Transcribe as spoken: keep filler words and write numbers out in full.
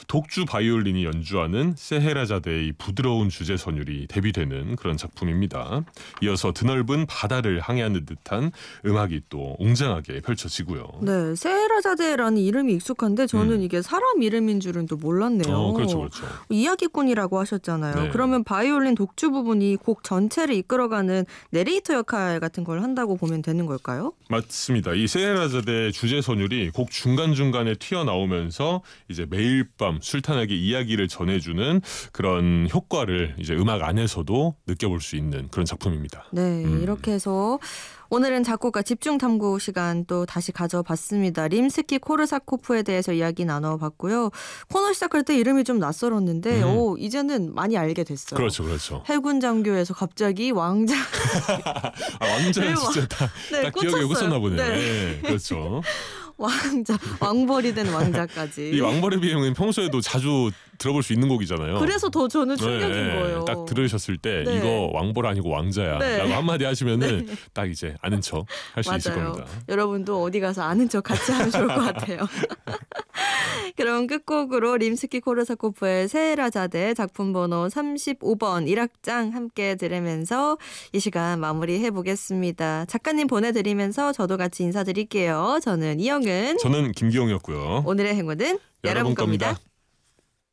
독주 바이올린이 연주하는 세헤라자데의 부드러운 주제 선율이 대비되는 그런 작품입니다. 이어서 드넓은 바다를 항해하는 듯한 음악이 또 웅장하게 펼쳐지고요. 네, 세헤라자데라는 이름이 익숙한데 저는 음. 이게 사람 이름인 줄은 또 몰랐네요. 어, 그렇죠, 그렇죠. 이야기꾼이라고 하셨잖아요. 네. 그러면 바이올린 독주 부분이 곡 전체를 이끌어가는 내레이터 역할 같은 걸 한다고 보면 되는 걸까요? 맞습니다. 이 세헤라자데 주제 선율이 곡 중간중간에 튀어나오면서 이제 매일 밤 술탄하게 이야기를 전해주는 그런 효과를 이제 음악 안에서도 느껴볼 수 있는 그런 작품입니다. 네, 음. 이렇게 해서 오늘은 작곡가 집중 탐구 시간 또 다시 가져봤습니다. 림스키 코르사코프에 대해서 이야기 나눠봤고요. 코너 시작할 때 이름이 좀 낯설었는데 음. 오, 이제는 많이 알게 됐어요. 그렇죠, 그렇죠. 해군 장교에서 갑자기 왕자. 아, 왕자는 진짜 딱, 네, 딱 기억에 꽂혔나 보네요. 네. 네, 그렇죠. 왕자, 왕벌이 된 왕자까지. 이 왕벌의 비행은 평소에도 자주 들어볼 수 있는 곡이잖아요. 그래서 더 저는 충격인 네, 네. 거예요. 딱 들으셨을 때 네. 이거 왕벌 아니고 왕자야 네. 라고 한마디 하시면은 네. 딱 이제 아는 척 할 수 있을 맞아요. 겁니다. 여러분도 어디 가서 아는 척 같이 하면 좋을 것 같아요. 그럼 끝곡으로 림스키 코르사코프의 세헤라자데 작품 번호 삼십오 번 일 악장 함께 들으면서 이 시간 마무리해보겠습니다. 작가님 보내드리면서 저도 같이 인사드릴게요. 저는 이영은. 저는 김기용이었고요. 오늘의 행운은 여러분 여러분 겁니다. 겁니다.